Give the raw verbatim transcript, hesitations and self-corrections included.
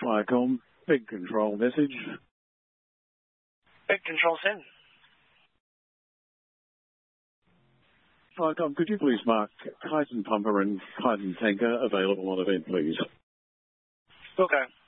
Viacom, big control message. Big control send. Viacom, could you please mark Titan Pumper and Titan Tanker available on event, please? Okay.